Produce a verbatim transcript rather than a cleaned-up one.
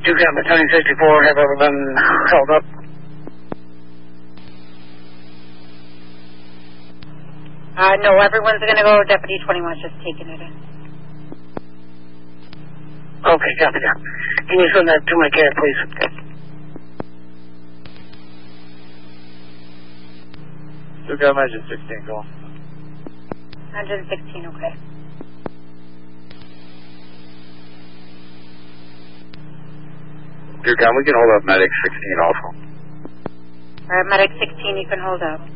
Duke out Battalion sixty-four, have ever been held up? Uh, no, everyone's going to go. Deputy twenty-one's just taking it in. Okay, copy that. Can you send that to my care, please? Duke out Imagine sixteen, go on. one hundred sixteen, okay. Duke out, we can hold up Medic sixteen also. Alright, Medic sixteen, you can hold up.